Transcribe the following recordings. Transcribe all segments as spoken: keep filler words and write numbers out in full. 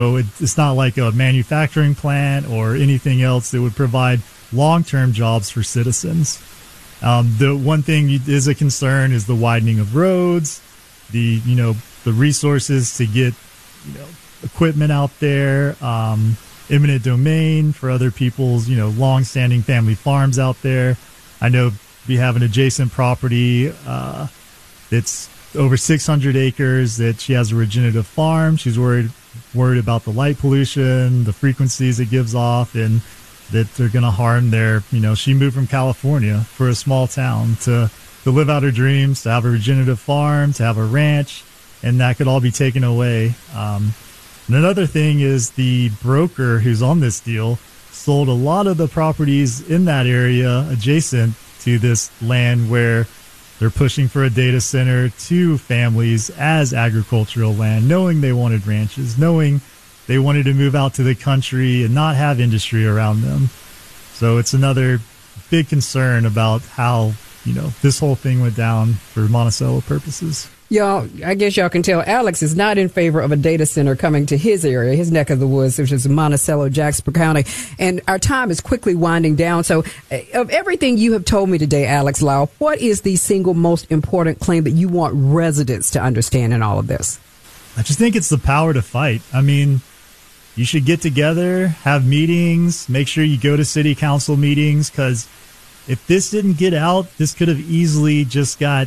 So it, it's not like a manufacturing plant or anything else that would provide long-term jobs for citizens. Um, the one thing is a concern is the widening of roads, the, you know, the resources to get, you know, equipment out there, um, eminent domain for other people's, you know, long-standing family farms out there. I know we have an adjacent property uh, that's over six hundred acres that she has a regenerative farm. She's worried worried about the light pollution, the frequencies it gives off, and that they're going to harm their, you know, she moved from California for a small town to, to live out her dreams, to have a regenerative farm, to have a ranch, and that could all be taken away. Um, and another thing is the broker who's on this deal sold a lot of the properties in that area adjacent to this land where they're pushing for a data center to families as agricultural land, knowing they wanted ranches, knowing they wanted to move out to the country and not have industry around them. So it's another big concern about how, you know, this whole thing went down for Monticello purposes. Y'all, I guess y'all can tell Alex is not in favor of a data center coming to his area, his neck of the woods, which is Monticello, Jasper County. And our time is quickly winding down. So of everything you have told me today, Alex Lau, what is the single most important claim that you want residents to understand in all of this? I just think it's the power to fight. I mean, you should get together, have meetings, make sure you go to city council meetings, because if this didn't get out, this could have easily just got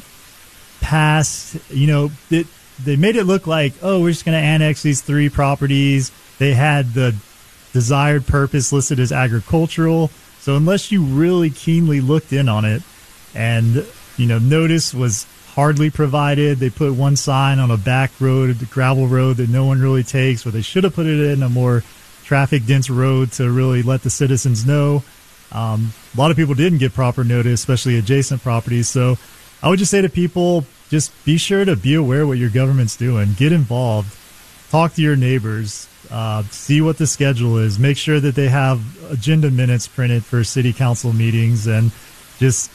passed. You know, it, they made it look like, oh, we're just going to annex these three properties. They had the desired purpose listed as agricultural. So unless you really keenly looked in on it and, you know, notice was hardly provided, they put one sign on a back road, a gravel road that no one really takes, where they should have put it in a more traffic dense road to really let the citizens know. Um, a lot of people didn't get proper notice, especially adjacent properties. So I would just say to people, just be sure to be aware what your government's doing. Get involved. Talk to your neighbors. Uh, see what the schedule is. Make sure that they have agenda minutes printed for city council meetings, and just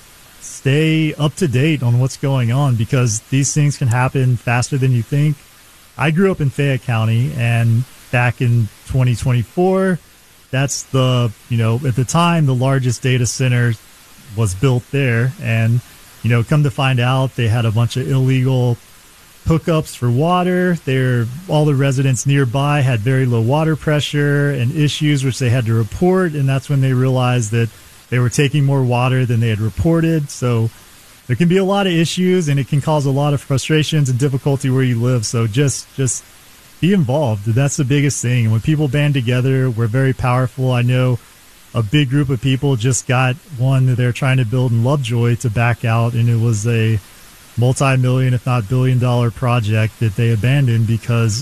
stay up to date on what's going on, because these things can happen faster than you think. I grew up in Fayette County, and back in twenty twenty-four, that's the, you know, at the time, the largest data center was built there. And you know, come to find out, they had a bunch of illegal hookups for water. They're, all the residents nearby had very low water pressure and issues, which they had to report. And that's when they realized that they were taking more water than they had reported. So there can be a lot of issues, and it can cause a lot of frustrations and difficulty where you live. So just, just be involved. That's the biggest thing. And when people band together, we're very powerful. I know a big group of people just got one that they're trying to build in Lovejoy to back out, and it was a multi-million, if not billion-dollar project that they abandoned because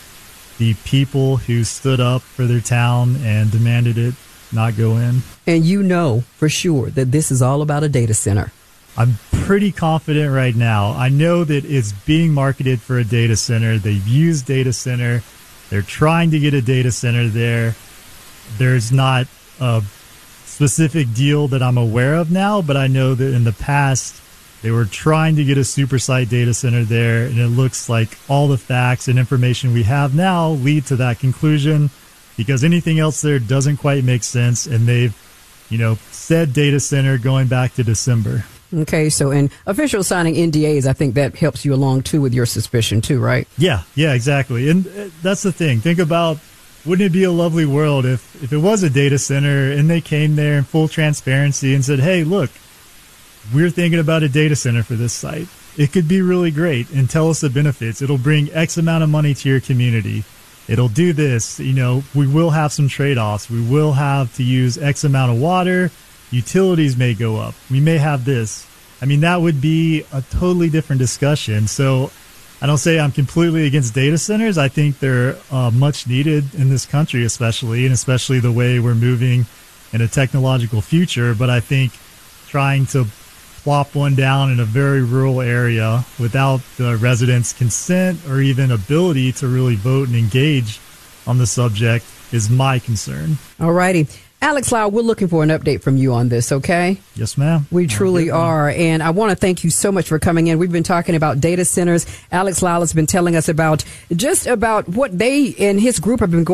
of the people who stood up for their town and demanded it not go in. And you know for sure that this is all about a data center. I'm pretty confident right now. I know that it's being marketed for a data center. They've used data center. They're trying to get a data center there. There's not a specific deal that I'm aware of now, but I know that in the past they were trying to get a super site data center there, and it looks like all the facts and information we have now lead to that conclusion, because anything else there doesn't quite make sense. And they've, you know, said data center going back to December. Okay, so in official signing N D As, I think that helps you along too with your suspicion too, right? Yeah, yeah, exactly. And that's the thing. Think about, wouldn't it be a lovely world if, if it was a data center and they came there in full transparency and said, hey, look, we're thinking about a data center for this site. It could be really great, and tell us the benefits. It'll bring X amount of money to your community. It'll do this. You know, we will have some trade-offs. We will have to use X amount of water. Utilities may go up. We may have this. I mean, that would be a totally different discussion. So I don't say I'm completely against data centers. I think they're uh, much needed in this country, especially, and especially the way we're moving in a technological future. But I think trying to plop one down in a very rural area without the residents' consent or even ability to really vote and engage on the subject is my concern. All righty. Alex Lyle, we're looking for an update from you on this, okay? Yes, ma'am. We truly are. And I want to thank you so much for coming in. We've been talking about data centers. Alex Lyle has been telling us about just about what they and his group have been going